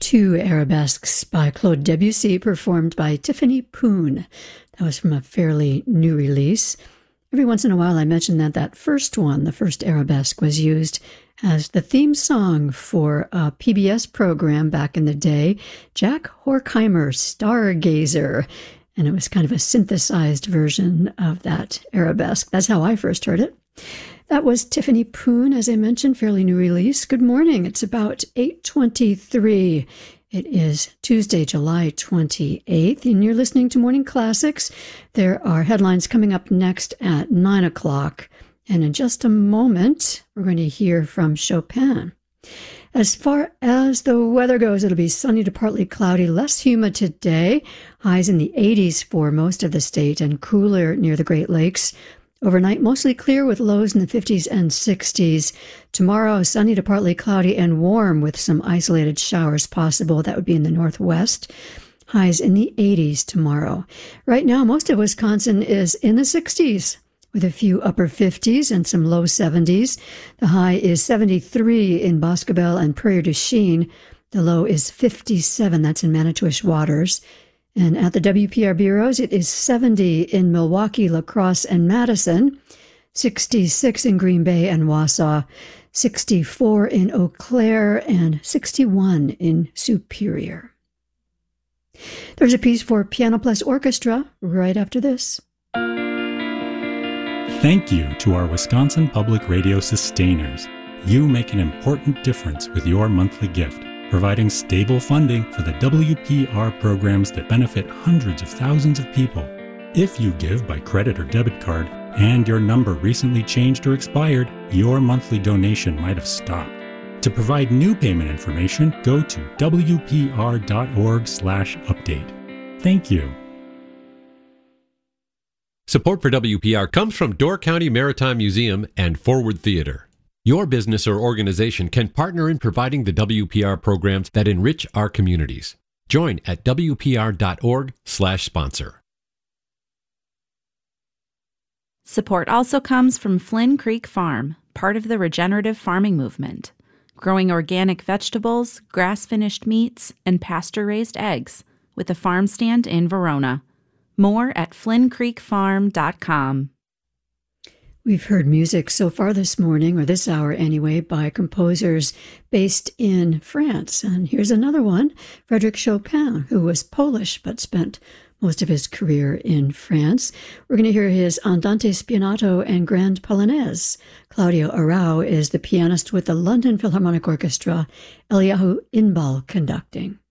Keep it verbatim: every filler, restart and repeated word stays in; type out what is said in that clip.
Two arabesques by Claude Debussy performed by Tiffany Poon. That was from a fairly new release. Every once in a while I mention that that first one, the first arabesque, was used as the theme song for a P B S program back in the day, Jack Horkheimer, Stargazer. And it was kind of a synthesized version of that arabesque. That's how I first heard it. That was Tiffany Poon, as I mentioned, fairly new release. Good morning. It's about eight twenty-three. It is Tuesday, July twenty-eighth, and you're listening to Morning Classics. There are headlines coming up next at nine o'clock. And in just a moment, we're going to hear from Chopin. As far as the weather goes, it'll be sunny to partly cloudy, less humid today. Highs in the eighties for most of the state and cooler near the Great Lakes. Overnight, mostly clear with lows in the fifties and sixties. Tomorrow, sunny to partly cloudy and warm with some isolated showers possible. That would be in the northwest. Highs in the eighties tomorrow. Right now, most of Wisconsin is in the sixties with a few upper fifties and some low seventies. The high is seventy-three in Boscobel and Prairie du Chien. The low is fifty-seven. That's in Manitowish Waters. And at the W P R bureaus, it is seventy in Milwaukee, La Crosse, and Madison, sixty-six in Green Bay and Wausau, sixty-four in Eau Claire, and sixty-one in Superior. There's a piece for Piano Plus Orchestra right after this. Thank you to our Wisconsin Public Radio sustainers. You make an important difference with your monthly gift, providing stable funding for the W P R programs that benefit hundreds of thousands of people. If you give by credit or debit card and your number recently changed or expired, your monthly donation might have stopped. To provide new payment information, go to W P R dot org slash update. Thank you. Support for W P R comes from Door County Maritime Museum and Forward Theater. Your business or organization can partner in providing the W P R programs that enrich our communities. Join at W P R dot org slash sponsor. Support also comes from Flynn Creek Farm, part of the regenerative farming movement, growing organic vegetables, grass-finished meats, and pasture-raised eggs, with a farm stand in Verona. More at flynn creek farm dot com. We've heard music so far this morning, or this hour anyway, by composers based in France. And here's another one, Frédéric Chopin, who was Polish but spent most of his career in France. We're going to hear his Andante Spianato and Grand Polonaise. Claudio Arrau is the pianist with the London Philharmonic Orchestra, Eliyahu Inbal conducting.